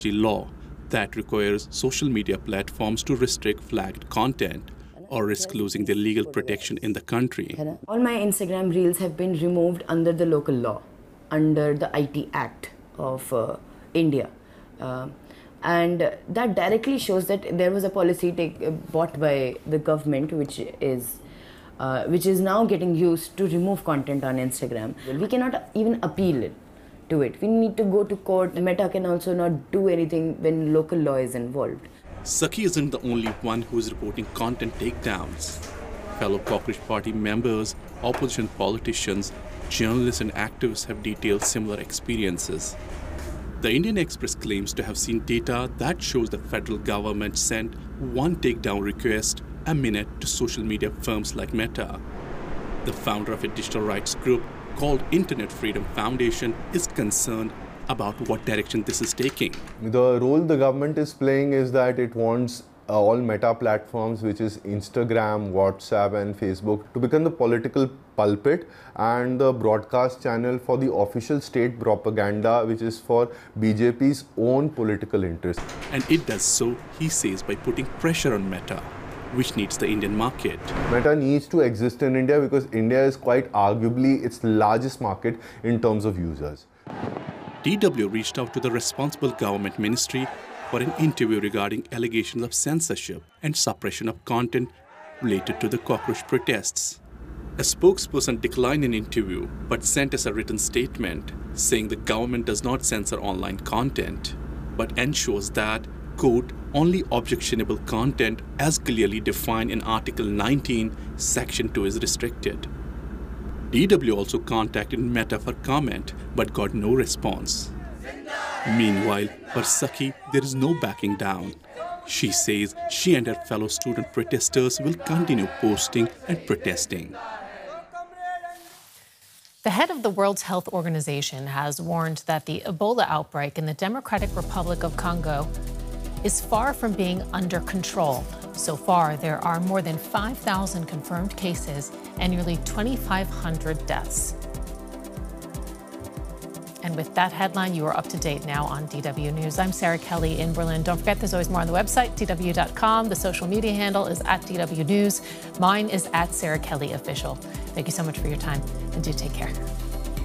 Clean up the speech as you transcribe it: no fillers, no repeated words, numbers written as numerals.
law that requires social media platforms to restrict flagged content or risk losing their legal protection in the country. All my Instagram reels have been removed under the local law, under the IT Act of India. And that directly shows that there was a policy bought by the government, which is now getting used to remove content on Instagram. We cannot even appeal to it. We need to go to court. Meta can also not do anything when local law is involved. Sakhi isn't the only one who is reporting content takedowns. Fellow Cockroach Party members, opposition politicians, journalists and activists have detailed similar experiences. The Indian Express claims to have seen data that shows the federal government sent one takedown request a minute to social media firms like Meta. The founder of a digital rights group called Internet Freedom Foundation is concerned about what direction this is taking. The role the government is playing is that it wants all Meta platforms, which is Instagram, WhatsApp and Facebook, to become the political pulpit and the broadcast channel for the official state propaganda, which is for BJP's own political interests. And it does so, he says, by putting pressure on Meta, which needs the Indian market. Meta needs to exist in India because India is quite arguably its largest market in terms of users. DW reached out to the responsible government ministry for an interview regarding allegations of censorship and suppression of content related to the cockroach protests. A spokesperson declined an interview but sent us a written statement saying the government does not censor online content but ensures that, quote, only objectionable content as clearly defined in Article 19, Section 2 is restricted. DW also contacted Meta for comment but got no response. Meanwhile, for Sakhi, there is no backing down. She says she and her fellow student protesters will continue posting and protesting. The head of the World Health Organization has warned that the Ebola outbreak in the Democratic Republic of Congo is far from being under control. So far, there are more than 5,000 confirmed cases and nearly 2,500 deaths. And with that headline, you are up to date now on DW News. I'm Sarah Kelly in Berlin. Don't forget, there's always more on the website, dw.com. The social media handle is @DW News. Mine is @SarahKellyOfficial. Thank you so much for your time, and do take care.